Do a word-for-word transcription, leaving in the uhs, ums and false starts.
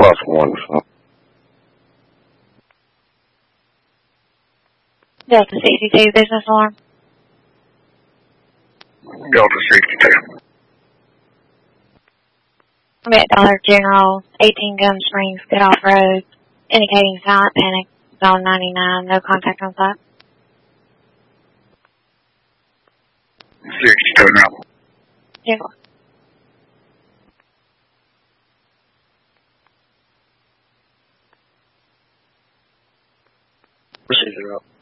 plus one. So. Delta sixty-two business alarm. Delta sixty-two. I'm at Dollar General, eighteen Gum Springs, get off road, indicating silent panic, zone ninety-nine, no contact on site. sixty-two now. Yeah. Procedure up.